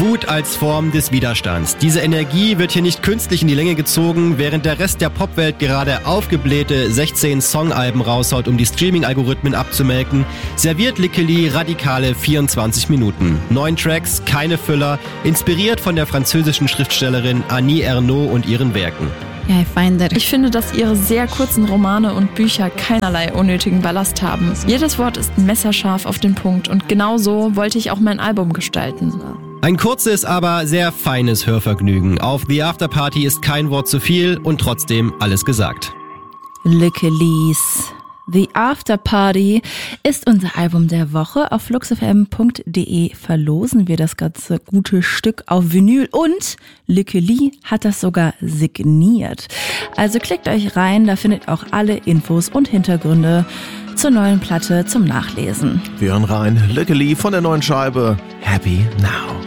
Wut als Form des Widerstands. Diese Energie wird hier nicht künstlich in die Länge gezogen, während der Rest der Popwelt gerade aufgeblähte 16 Songalben raushaut, um die Streaming-Algorithmen abzumelken, serviert Lickeli radikale 24 Minuten. 9 Tracks, keine Füller, inspiriert von der französischen Schriftstellerin Annie Ernaux und ihren Werken. Ich finde, dass ihre sehr kurzen Romane und Bücher keinerlei unnötigen Ballast haben. Jedes Wort ist messerscharf auf den Punkt und genau so wollte ich auch mein Album gestalten. Ein kurzes, aber sehr feines Hörvergnügen. Auf The Afterparty ist kein Wort zu viel und trotzdem alles gesagt. Lickelis. The Afterparty ist unser Album der Woche. Auf fluxfm.de verlosen wir das ganze gute Stück auf Vinyl und Lickeli hat das sogar signiert. Also klickt euch rein, da findet auch alle Infos und Hintergründe zur neuen Platte zum Nachlesen. Wir hören rein. Lickeli von der neuen Scheibe Happy Now.